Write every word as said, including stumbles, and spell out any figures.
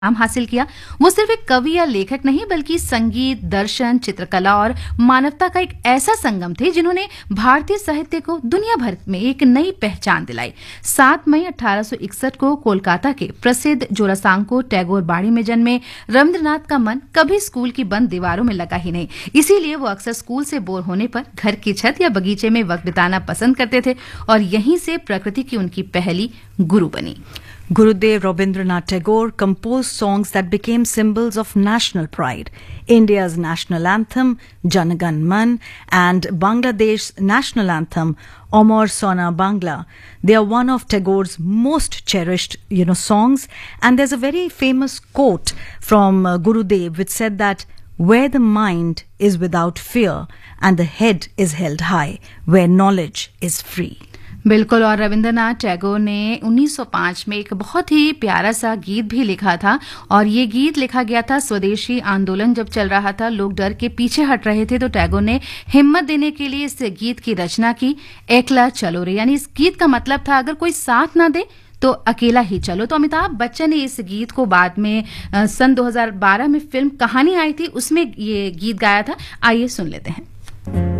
नाम हासिल किया। वो सिर्फ एक कवि या लेखक नहीं बल्कि संगीत, दर्शन, चित्रकला और मानवता का एक ऐसा संगम थे जिन्होंने भारतीय साहित्य को दुनिया भर में एक नई पहचान दिलाई। सात मई अठारह सौ इकसठ को कोलकाता के प्रसिद्ध जोरासांको टैगोर बाड़ी में जन्मे रविंद्रनाथ का मन कभी स्कूल की बंद दीवारों में लगा ही नहीं। इसीलिए वो अक्सर स्कूल से बोर होने पर घर की छत या बगीचे में वक्त बिताना पसंद करते थे और यहीं से प्रकृति की उनकी पहली गुरु बनी। Gurudev Rabindranath Tagore composed songs that became symbols of national pride. India's national anthem, Jana Gan Man, and Bangladesh's national anthem, Amar Sona Bangla. They are one of Tagore's most cherished, you know, songs. And there's a very famous quote from uh, Gurudev which said that where the mind is without fear and the head is held high, where knowledge is free. बिल्कुल। और रविंद्रनाथ टैगोर ने उन्नीस सौ पाँच में एक बहुत ही प्यारा सा गीत भी लिखा था और ये गीत लिखा गया था स्वदेशी आंदोलन जब चल रहा था, लोग डर के पीछे हट रहे थे, तो टैगोर ने हिम्मत देने के लिए इस गीत की रचना की, एकला चलो रे। यानी इस गीत का मतलब था अगर कोई साथ ना दे तो अकेला ही चलो। तो अमिताभ बच्चन ने इस गीत को बाद में आ, सन दो हज़ार बारह में फिल्म कहानी आई थी उसमें ये गीत गाया था। आइए सुन लेते हैं।